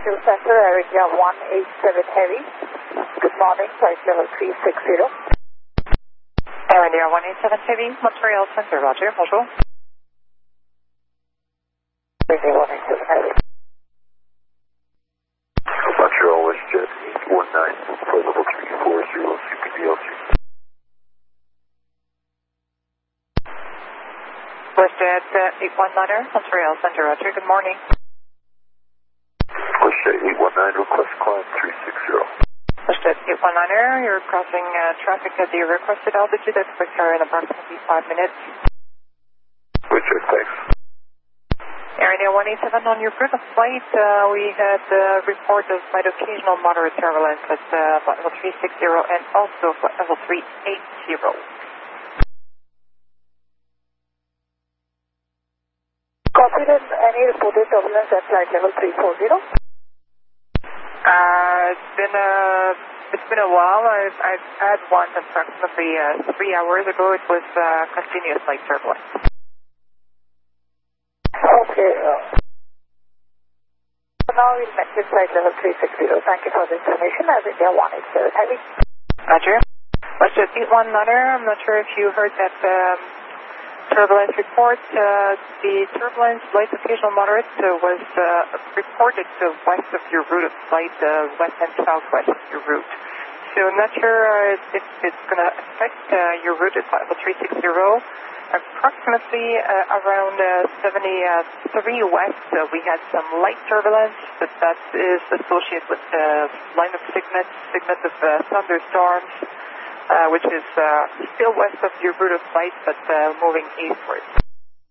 Control Center, Air India 187 Heavy. Good morning, flight level 360. Air India 187 Heavy, Montreal Center, Roger, bonjour. Air India 187 Heavy. Montreal WestJet 819, flight level 340, CPDLG. WestJet 819er, Montreal Center, Roger, good morning. WestJet 819, request climb 360. WestJet 819er, you're crossing traffic at the requested altitude. Expect her in approximately 5 minutes. WestJet, thanks. Air India 187, on your previous flight, we had report of slight occasional moderate turbulence at flight level 360 and also flight level 380. Copied in any reported turbulence at flight level 340? It's been a while. I've had one approximately 3 hours ago. It was continuous light turbulence. Okay. Now we'll mention flight level 360. Thank you for the information. As India 187 Heavy. Roger. WestJet 819er, I'm not sure if you heard that turbulence report. The turbulence, light occasional moderate, was reported to west of your route of flight, west and southwest of your route. So I'm not sure if it's going to affect your route at flight level 360. Approximately around 73 west, we had some light turbulence, but that is associated with the line of segment of thunderstorms, which is still west of your route of flight, but moving eastward.